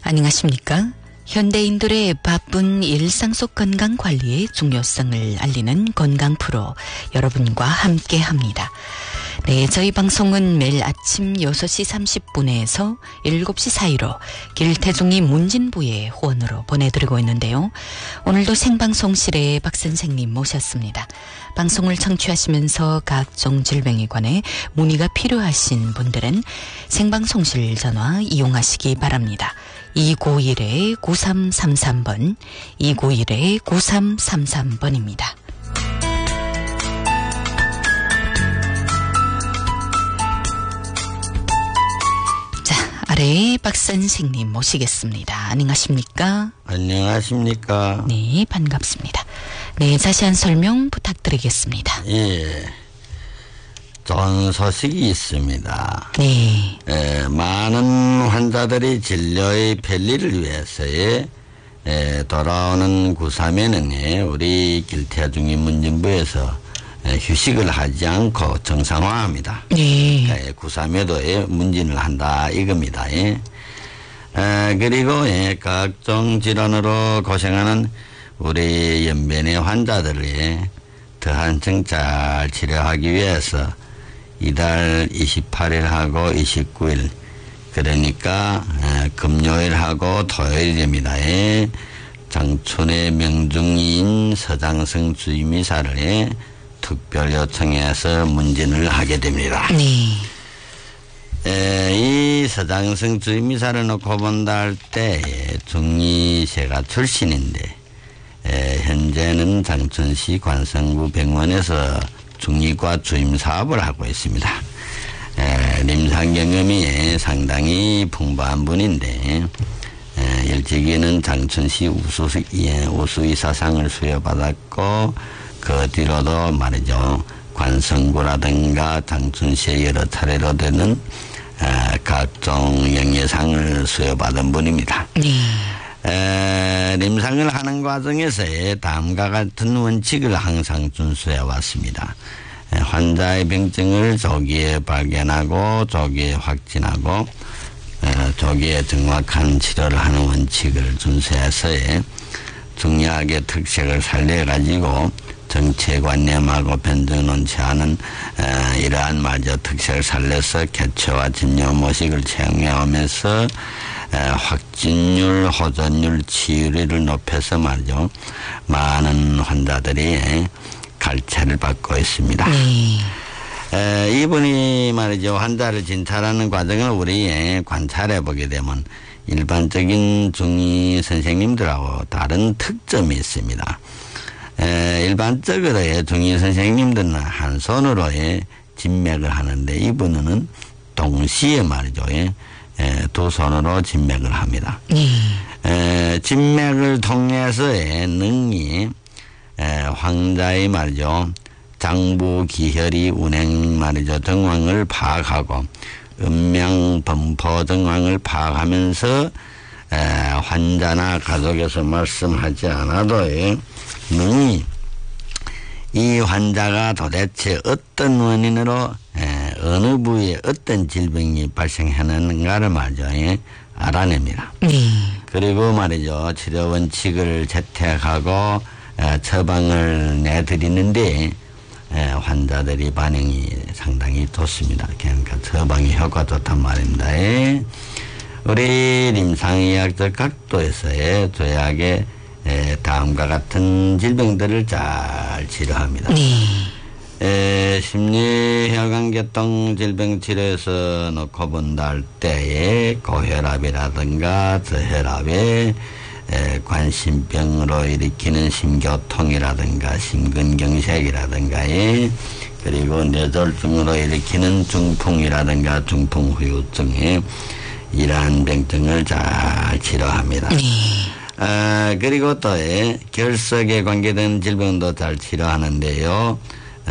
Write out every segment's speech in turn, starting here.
안녕하십니까? 현대인들의 바쁜 일상 속 건강 관리의 중요성을 알리는 건강 프로 여러분과 함께 합니다. 네, 저희 방송은 매일 아침 6시 30분에서 7시 사이로 길태중이 문진부의 후원으로 보내드리고 있는데요. 오늘도 생방송실에 박 선생님 모셨습니다. 방송을 청취하시면서 각종 질병에 관해 문의가 필요하신 분들은 생방송실 전화 이용하시기 바랍니다. 291-9333번, 291-9333번입니다. 아래 박 선생님 모시겠습니다. 안녕하십니까? 안녕하십니까? 네, 반갑습니다. 네, 자세한 설명 부탁드리겠습니다. 예, 좋은 소식이 있습니다. 네. 많은 환자들이 진료의 편리를 위해서에 돌아오는 9.3에는 우리 길태중이 문진부에서 휴식을 하지 않고 정상화합니다. 네. 9.3에도 문진을 한다 이겁니다. 그리고 각종 질환으로 고생하는 우리 연변의 환자들을 더 한층 잘 치료하기 위해서 이달 28일하고 29일 그러니까 금요일하고 토요일입니다. 장춘의 명중인 서장성 주임이사를 특별 요청해서 문진을 하게 됩니다. 네. 이 서장성 주임이사를 놓고 본다 할 때 중리세가 출신인데 현재는 장춘시 관성구 병원에서 중리과 주임 사업을 하고 있습니다.临床 경험이 상당히 풍부한 분인데 일찍이는 장춘시 우수의사상을 수여받았고 그 뒤로도 말이죠. 관성구라든가 장춘시에 여러 차례로 되는 각종 영예상을 수여받은 분입니다.临상을 하는 과정에서 다음과 같은 원칙을 항상 준수해 왔습니다. 환자의 병증을 조기에 발견하고 조기에 확진하고 조기에 정확한 치료를 하는 원칙을 준수해서 중요하게 특색을 살려가지고 정체관념하고 변증 논치 않은 이러한 특색을 살려서 개체와 진료 모식을 채용해오면서 확진율, 호전율, 치유율을 높여서 말이죠. 많은 환자들이 갈채를 받고 있습니다. 이분이 말이죠. 환자를 진찰하는 과정을 우리 관찰해 보게 되면 일반적인 중의 선생님들하고 다른 특점이 있습니다. 일반적으로 중의 선생님들은 한 손으로 진맥을 하는데 이분은 동시에 말이죠. 두 손으로 진맥을 합니다. 진맥을 통해서 능히 환자의 말이죠. 장부, 기혈이 운행 말이죠. 정황을 파악하고 음명, 범포 정황을 파악하면서 환자나 가족에서 말씀하지 않아도 능히 이 환자가 도대체 어떤 원인으로 어느 부위에 어떤 질병이 발생하는가를 말이죠. 알아냅니다. 그리고 말이죠. 치료 원칙을 채택하고 처방을 내드리는데 환자들이 반응이 상당히 좋습니다. 그러니까 처방이 효과 좋단 말입니다. 우리 임상의학적 각도에서의 조약의 다음과 같은 질병들을 잘 치료합니다. 심리혈관계통 질병 치료에서 놓고 본다 할 때에 고혈압이라든가 저혈압에 관심병으로 일으키는 심교통이라든가 심근경색이라든가 그리고 뇌졸중으로 일으키는 중풍이라든가 중풍후유증에 이러한 병증을 잘 치료합니다. 그리고 또 결석에 관계된 질병도 잘 치료하는데요.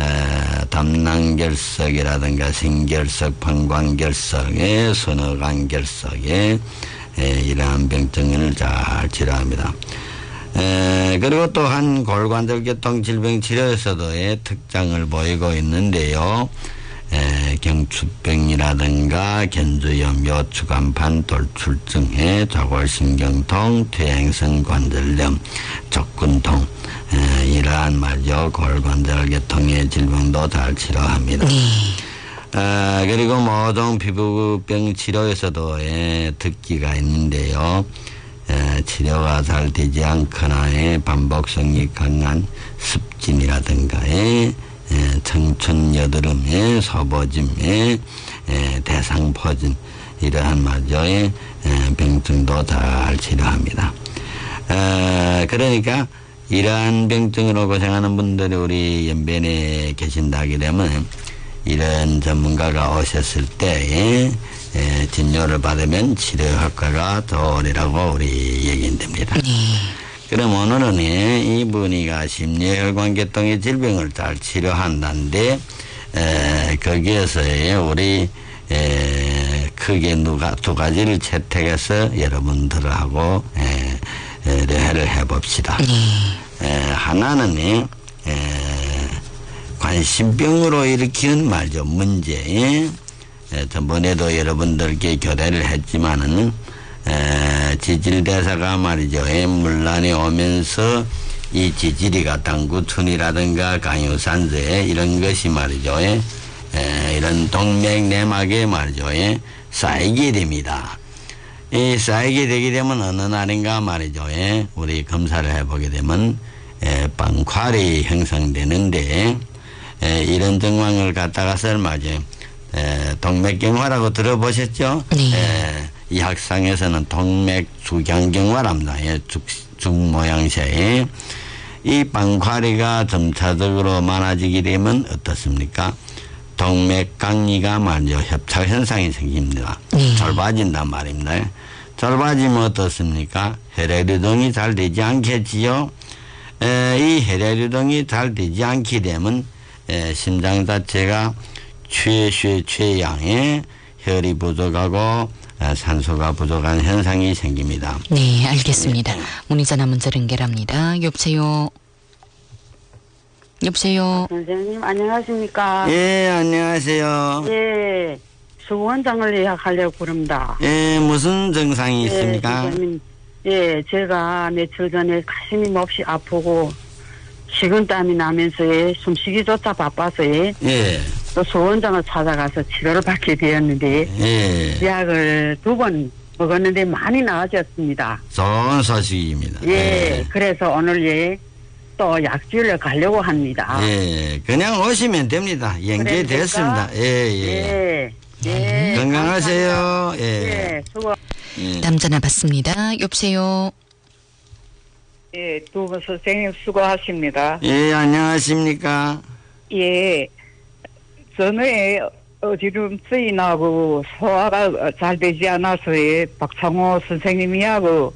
담낭결석이라든가 신결석, 방광결석에 선어관결석에 이러한 병증을 잘 치료합니다. 그리고 또한 골관절계통 질병 치료에서도 특장을 보이고 있는데요. 경추병이라든가 견주염, 요추간판, 돌출증, 좌골신경통, 퇴행성 관절염, 족근통, 이러한 말이죠. 골관절계통의 질병도 잘 치료합니다. 그리고 모종 피부병 치료에서도 특기가 있는데요. 치료가 잘 되지 않거나 반복성이 강한 습진이라든가 청춘 여드름, 소보짐, 대상포진 이러한 말이죠. 병증도 잘 치료합니다. 그러니까 이러한 병증으로 고생하는 분들이 우리 연변에 계신다게 되면 이런 전문가가 오셨을 때 진료를 받으면 치료 효과가 좋으리라고 우리 얘기됩니다. 그럼 오늘은 이분이가 심혈관계통의 질병을 잘 치료한다는데 거기에서 우리 크게 두 가지를 채택해서 여러분들하고 대화를 해봅시다. 하나는 관심병으로 일으키는 말이죠. 문제. 전번에도 여러분들께 교대를 했지만은 지질대사가 말이죠. 문란이 오면서 이 지질이가 당구춘이라든가 강요산재 이런 것이 말이죠. 이런 동맥내막에 말이죠. 쌓이게 됩니다. 이 쌓이게 되게 되면 어느 날인가 말이죠. 우리 검사를 해보게 되면 빵칼이 형성되는데 이런 정황을 갖다가 말이죠. 동맥경화라고 들어보셨죠? 이 학상에서는 동맥주경경화랍니다. 죽 모양새에 이 빵칼이가 점차적으로 많아지게 되면 어떻습니까? 동맥강리가 말이죠. 협착 현상이 생깁니다. 좁아진단 말입니다. 좁아지면 어떻습니까? 혈액유동이 잘 되지 않겠지요. 이 혈액유동이 잘 되지 않게 되면 심장 자체가 최양의 혈이 부족하고 산소가 부족한 현상이 생깁니다. 네, 알겠습니다. 문의전화 문자 연결합니다. 여보세요. 여보세요. 선생님 안녕하십니까? 예, 안녕하세요. 예, 수원장을 예약하려고 그럽니다. 예, 무슨 증상이 있습니까? 선생님, 예, 제가 며칠 전에 가슴이 몹시 아프고 식은땀이 나면서 숨쉬기조차 바빠서 예. 또 수원장을 찾아가서 치료를 받게 되었는데 약을 2번 먹었는데 많이 나아졌습니다. 좋은 소식입니다. 예, 그래서 오늘 또 약주를 가려고 합니다. 예, 그냥 오시면 됩니다. 연계됐습니다. 예. 건강하세요. 예, 수고. 다음 전화 받습니다. 여보세요. 예, 두 분 선생님 수고하십니다. 예, 안녕하십니까? 예, 전에 어지럼증이 나고 소화가 잘 되지 않아서 박창호 선생님이하고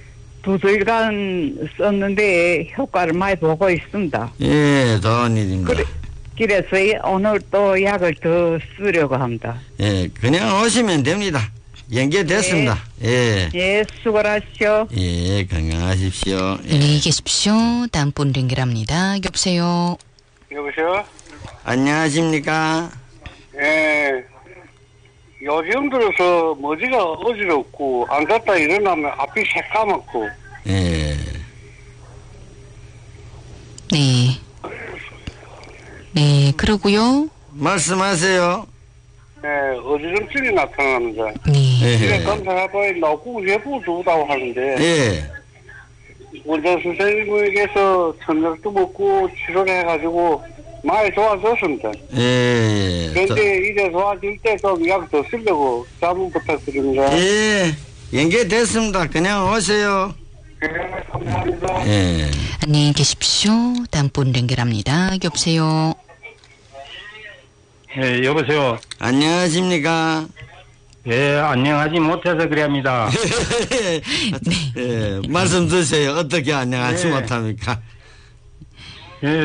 2주일간 썼는데 효과를 많이 보고 있습니다. 예, 좋은 일입니다. 그래서 오늘 또 약을 더 쓰려고 합니다. 예, 그냥 오시면 됩니다. 연계됐습니다. 예, 수고하십시오. 예, 건강하십시오. 예. 안녕히 계십시오. 다음 분 연결합니다. 여보세요. 여보세요? 안녕하십니까? 예. 요즘 들어서 머리가 어지럽고 안 갔다 일어나면 앞이 새까맣고. 예. 네. 네, 그러고요. 말씀하세요. 예, 어지럼증이 나타납니다. 네. 지금 검사해보니 노구 외부 주다고 하는데 예. 원장 선생님에게서 천열도 먹고 치료를 해가지고 많이 좋아졌습니다. 예. 그런데 이제 좋아질 때 좀 약 더 쓰려고 자문 부탁드립니다. 예. 연계됐습니다. 그냥 오세요. 예, 감사합니다. 예. 안녕히 계십시오. 다음 분 연결합니다. 여보세요. 예, 여보세요. 안녕하십니까? 예, 안녕하지 못해서 그래합니다. 예, 말씀 주세요. 어떻게 안녕하지 네. 못합니까? 예,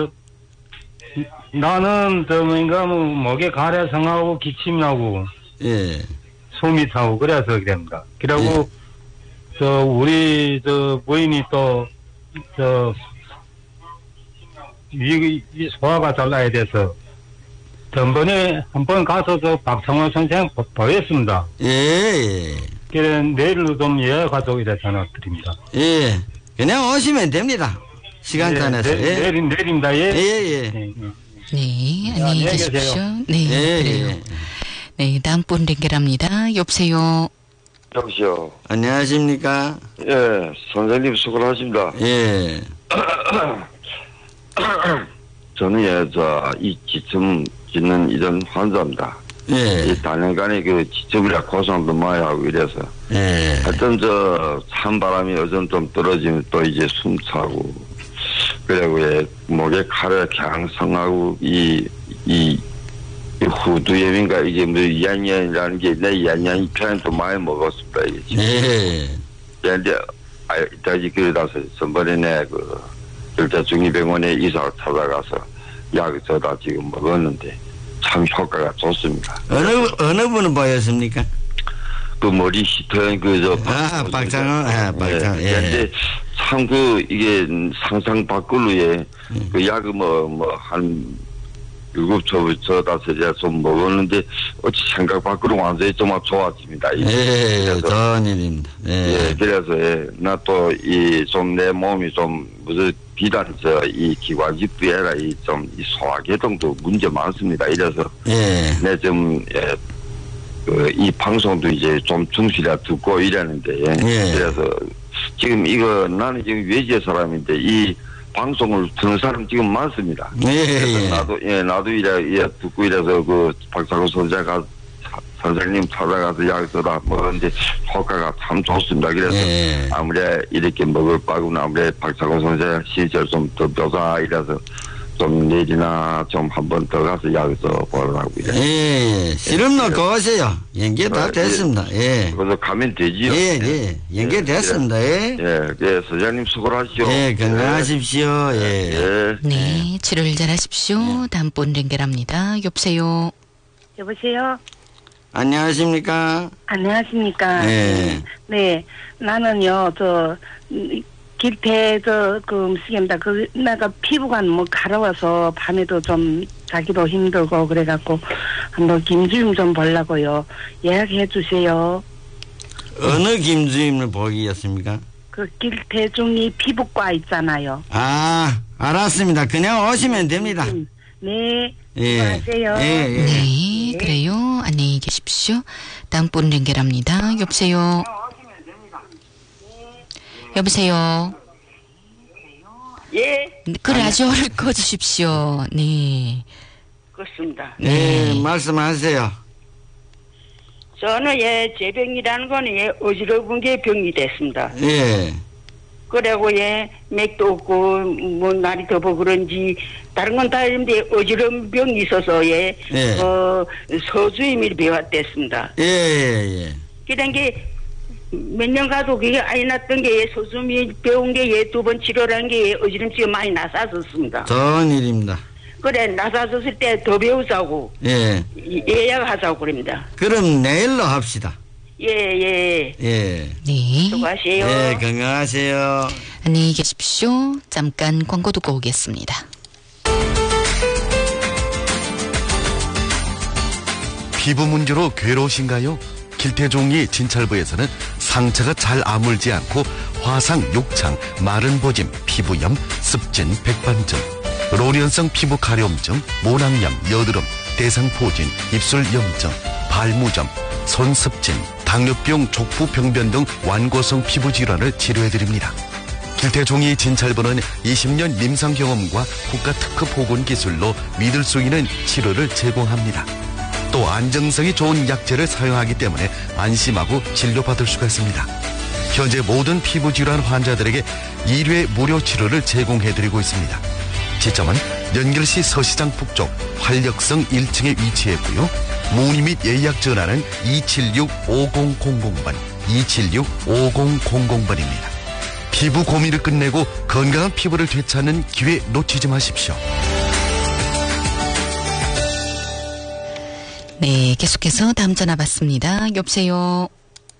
나는, 뭔가, 목에 가래 성하고 기침 나고, 예. 숨이 차고, 그래서 그럽니다. 그리고, 우리, 부인이 또, 이 소화가 잘 나야 돼서, 전번에 한번 가서 저 박성호 선생 보였습니다. 예. 그래 내일로 좀 예약하도록 이래 전화 드립니다. 예. 그냥 오시면 됩니다. 시간 짜내서. 내일입니다. 예. 예. 네, 안녕히 계십시오. 계세요. 네, 예. 그래요. 예. 네, 다음 분 연결합니다. 여보세요. 여보세요. 안녕하십니까? 예, 선생님 수고하십니다. 예. 저는 이 지침 짓는 이런 환자입니다. 예. 이 단연간에 그 지침이라 고생도 많이 하고 이래서. 예. 하여튼 찬바람이 어전 좀 떨어지면 또 이제 숨 차고. 그리고 목에 칼을 강성하고 이 후두염인가 이게 뭐 이안년이라는 게 내 이안년이 편도 많이 먹었습니다. 이게. 예. 그런데 이따지 그러다서 전번에 일자중이병원에 이사를 찾아가서 약을 저다 지금 먹었는데 참 효과가 좋습니다. 어느 분은 보였습니까? 그 머리 짙은 박장호. 박장호. 예. 근데 참 이게 상상 밖으로의 그 약을 한 7초 저다서 제가 좀 먹었는데 어찌 생각 밖으로 완전히 좀 좋아집니다. 예, 좋은 일입니다. 예. 그래서 나 또 좀 내 몸이 좀 무슨 비단 이 기관지부에 이 소화계통도 문제 많습니다. 이래서 내 좀 이 방송도 이제 좀 중시라 듣고 이러는데 그래서 지금 나는 지금 외지의 사람인데 이 방송을 듣는 사람 지금 많습니다. 그래서 나도 이래 듣고 이래서 박사고 선생님 찾아가서 약을 써다 먹었는데 효과가 참 좋습니다. 그래서 아무래 이렇게 먹을 바구나 아무래 박사고 선생 시절 좀 더 벼사 이래서 좀 내일이나 좀 한 번 더 가서 약을 써보라고 이래. 실험 놓고 오세요. 연계 다 됐습니다. 예. 그래서 가면 되지요. 예. 연계 됐습니다. 예. 예, 선생님 수고하십시오. 예, 건강하십시오. 예. 네, 치료를 잘 하십시오. 다음 분 연결합니다. 여보세요. 여보세요. 안녕하십니까? 안녕하십니까. 네. 네, 나는요, 길태, 무슨입니다. 내가 피부가 가려워서 밤에도 좀 자기도 힘들고 그래갖고 한번 김주임 좀 보려고요. 예약해 주세요. 어느 김주임을 보기였습니까? 길태중이 피부과 있잖아요. 알았습니다. 그냥 오시면 됩니다. 네. 예. 수고하세요. 네, 그래요. 안녕히 계십시오. 다음 분 연결합니다. 여보세요. 여보세요. 예. 그 라디오를 꺼주십시오. 네. 그렇습니다. 네, 말씀하세요. 저는 제병이라는 거는 어지러운 게 병이 됐습니다. 예. 그리고 맥도 없고 날이 더워 그런지 다른 건 다 있는데 어지러운 병이 있어서 서주임이 배웠댔습니다. 예. 그런 게 몇 년 가도 그게 안 났던 게 서주임이 배운 게 2번 치료라는 게 어지럼증이 많이 나섰습니다. 좋은 일입니다. 그래 나섰을 때 더 배우자고 예약하자고 그럽니다. 그럼 내일로 합시다. 예. 네. 수고하세요. 네, 건강하세요. 안녕히 계십시오. 잠깐 광고 듣고 오겠습니다. 피부 문제로 괴로우신가요? 길태종이 진찰부에서는 상처가 잘 아물지 않고 화상, 욕창, 마른 보짐, 피부염, 습진, 백반증, 로련성 피부 가려움증, 모낭염, 여드름, 대상포진, 입술염증, 발무점, 손습진, 당뇨병, 족부 병변 등 완고성 피부 질환을 치료해드립니다. 길태종이 진찰부는 20년 임상 경험과 국가 특허 보건 기술로 믿을 수 있는 치료를 제공합니다. 또 안정성이 좋은 약재를 사용하기 때문에 안심하고 진료받을 수가 있습니다. 현재 모든 피부 질환 환자들에게 1회 무료 치료를 제공해드리고 있습니다. 지점은 연결시 서시장 북쪽 활력성 1층에 위치했고요. 문의 및 예약 전화는 276-5000번, 276-5000번입니다. 피부 고민을 끝내고 건강한 피부를 되찾는 기회 놓치지 마십시오. 네, 계속해서 다음 전화 받습니다. 여보세요.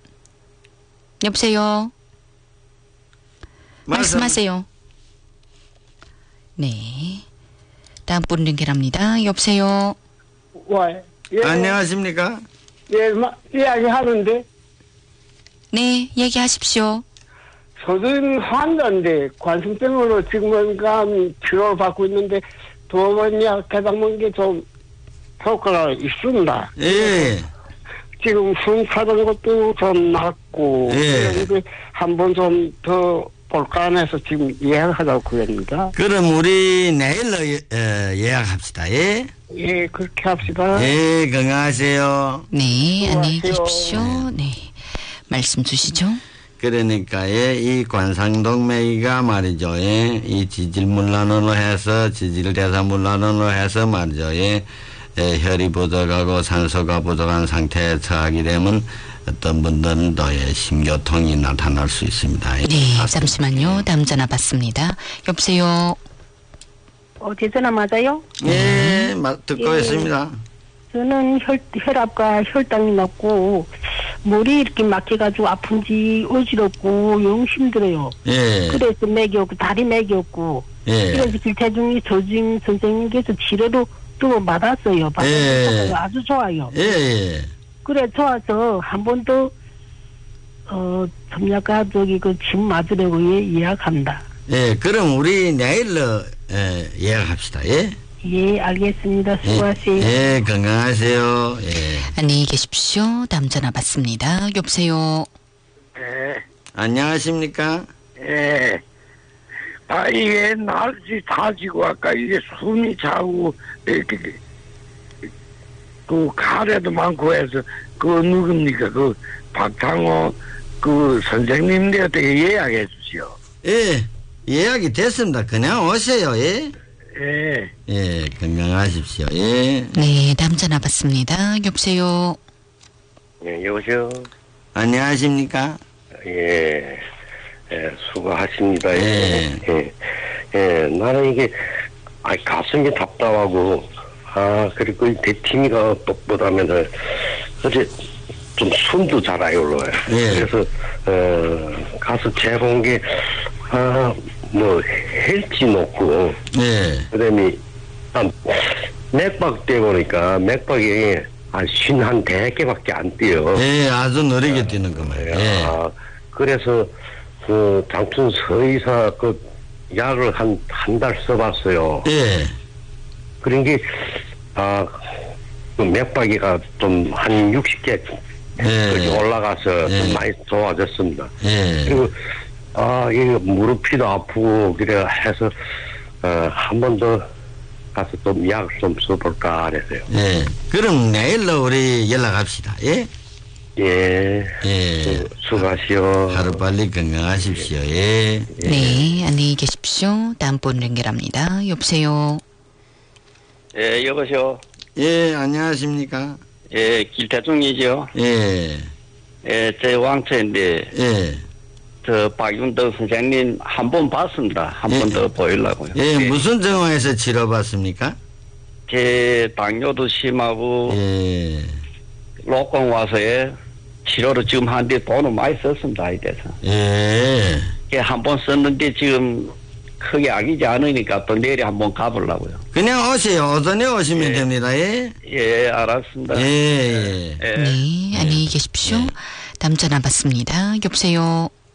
말씀하세요. 네. 다음 분 연결합니다. 여보세요. 예. 안녕하십니까? 예, 이야기하는데. 네, 얘기하십시오. 저는 환자인데 관심병으로 지금은 치료를 받고 있는데 2번 약 해당한 게 좀 효과가 있습니다. 예. 지금 숨 차던 것도 좀 낫고. 예. 그런데 한번 좀 더 볼까 해서 지금 예약하자고 그랬습니다. 그럼 우리 내일로 예약합시다. 예? 예, 그렇게 합시다. 예, 건강하세요. 네, 안녕히 계십시오. 네. 말씀 주시죠. 그러니까 이 관상동맥이가 말이죠. 이 지질문란으로 해서 지질대사문란으로 해서 말이죠. 혈이 부족하고 산소가 부족한 상태에 처하게 되면 어떤 분들은 또 심교통이 나타날 수 있습니다. 네, 잠시만요. 다음 전화 받습니다. 여보세요. 제 전화 맞아요? 예, 듣고 있습니다. 저는 혈압과 혈당이 높고 머리 이렇게 막혀가지고 아픈지 어지럽고 영 힘들어요. 예. 그래서 맥이 없고 다리 맥이 없고. 예. 그래서 길태중이 조진 선생님께서 치료도 또 받았어요. 예. 아주 좋아요. 예. 그래 좋아서 한 번 더 점약가 침 맞으려고 예약합니다. 예, 그럼 우리 내일로 예약합시다. 예. 예, 알겠습니다. 수고하세요. 예, 건강하세요. 예. 안녕히 계십시오. 다음 전화 받습니다. 여보세요. 예. 안녕하십니까? 예. 이게 날씨 다지고 아까 이게 숨이 차고 이렇게 가래도 많고 해서 누굽니까? 박창호 선생님들한테 예약해 주시오. 예, 예약이 됐습니다. 그냥 오세요. 예. 예. 예, 건강하십시오. 예. 네, 다음 전화 받습니다. 여보세요. 예, 여보세요. 안녕하십니까? 예, 수고하십니다. 예. 나는 이게, 가슴이 답답하고, 그리고 대치미가 뻣뻣하면은, 어제 좀 숨도 잘 안 올라와요. 예. 그래서, 가서 재본 게, 헬지 놓고, 예. 그 다음에, 맥박 때 보니까, 맥박이 한 100개밖에 안 뛰어. 예, 아주 느리게 뛰는 거예요. 예. 그래서, 장춘 서의사 약을 한 달 써봤어요. 예. 그런 게, 맥박이가 좀 한 60개 올라가서 좀 많이 좋아졌습니다. 예. 그리고, 이게 무릎이 아프고, 그래 해서, 한 번 더 가서 좀 약을 좀 써볼까 그랬어요. 예. 그럼 내일로 우리 연락합시다. 예? 예. 예. 수고하시오. 하루빨리 건강하십시오. 예. 네, 안녕히 계십시오. 다음 분 연결합니다. 여보세요. 예, 여보세요. 예, 안녕하십니까? 예, 길태중이죠. 예. 예, 제 왕처인데. 예. 박윤덕 선생님 한 번 봤습니다. 한 번 더 보이려고요. 예, 무슨 정황에서 치료받습니까? 제 당뇨도 심하고. 예. 로건 와서 치료를 지금 하는데 돈을 많이 썼습니다. 이 대해서. 예. 한 번 썼는데 지금 크게 아기지 않으니까 또 내일 한번 가보려고요. 그냥 오세요. 오전에 오시면 됩니다. 예. 예, 알았습니다. 예. 네, 안녕히 계십시오. 다음 전화 받습니다. 여보세요.